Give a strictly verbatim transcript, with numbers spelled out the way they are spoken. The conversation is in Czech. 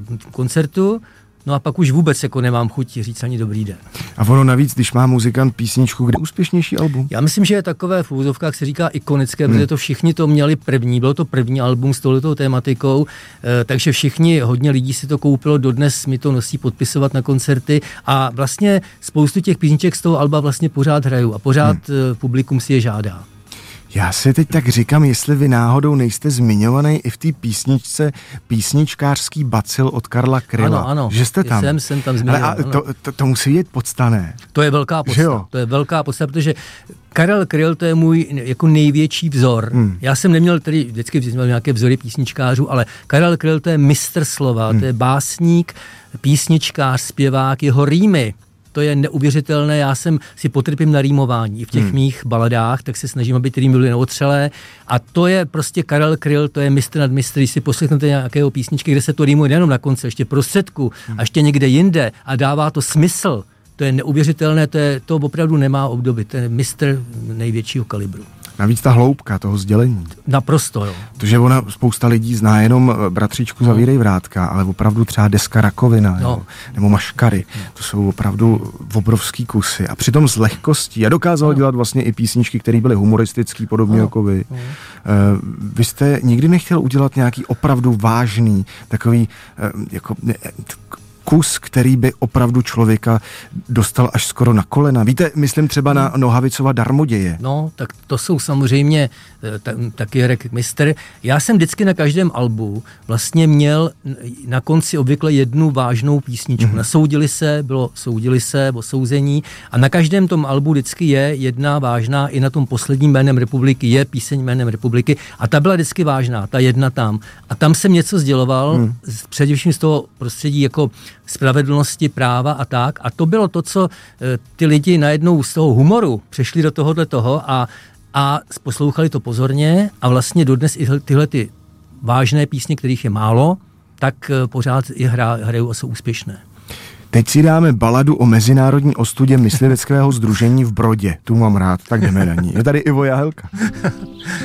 koncertu, no a pak už vůbec jako nemám chuť říct ani dobrý den. A ono navíc, když má muzikant písničku, kde úspěšnější album? Já myslím, že je takové v úvozovkách se říká ikonické, hmm. protože to všichni to měli první, bylo to první album s touhletou tématikou, e, takže všichni, hodně lidí si to koupilo, dodnes mi to nosí podpisovat na koncerty a vlastně spoustu těch písniček z toho alba vlastně pořád hraju a pořád hmm. publikum si je žádá. Já si teď tak říkám, jestli vy náhodou nejste zmiňovaný i v té písničce Písničkářský bacil od Karla Kryla. Ano, ano. Že jste tam. Jsem, jsem tam zmiňovan. Ale a to, to, to musí být podstané. To je velká podsta. To je velká podsta, protože Karel Kryl to je můj jako největší vzor. Hmm. Já jsem neměl tedy, vždycky měl nějaké vzory písničkářů, ale Karel Kryl to je mistr slova, hmm. to je básník, písničkář, zpěvák, jeho rýmy. To je neuvěřitelné, já jsem si potrpím na rýmování v těch hmm. mých baladách, tak se snažím, aby ty rýmy byly neotřelé. A to je prostě Karel Kryl, to je mistr nad mistry. Když si poslechnete nějakého písničky, kde se to rýmuje nejenom na konci, ještě prostředku hmm. a ještě někde jinde a dává to smysl, to je neuvěřitelné, to, je, to opravdu nemá obdoby, to je mistr největšího kalibru. Navíc ta hloubka toho sdělení. Naprosto, jo. Protože ona spousta lidí zná jenom Bratříčku no. zavírej vrátka, ale opravdu třeba Deska rakovina, no. jo, nebo Maškary. No. To jsou opravdu obrovský kusy. A přitom s lehkostí. A dokázal no. dělat vlastně i písničky, které byly humoristický, podobně no. jako vy. No. Uh, vy jste nikdy nechtěl udělat nějaký opravdu vážný, takový uh, jako... Ne, kus, který by opravdu člověka dostal až skoro na kolena. Víte, myslím třeba na Nohavicova Darmoděje. No, tak to jsou samozřejmě ta, taky Jarek mistr. Já jsem vždycky na každém albu vlastně měl na konci obvykle jednu vážnou písničku. Mm-hmm. Nasoudili se, bylo soudili se, o souzení a na každém tom albu vždycky je jedna vážná, i na tom posledním Jménem republiky je píseň Jménem republiky a ta byla vždycky vážná, ta jedna tam. A tam jsem něco sděloval, mm. především z toho prostředí jako spravedlnosti, práva a tak. A to bylo to, co e, ty lidi najednou z toho humoru přešli do tohohle toho a, a poslouchali to pozorně a vlastně dodnes i tyhle ty vážné písně, kterých je málo, tak e, pořád je hra, hrajou a jsou úspěšné. Teď si dáme baladu o mezinárodní ostudě mysliveckého sdružení v Brodě. Tu mám rád, tak jdeme na ní. Je tady Ivo Jahelka.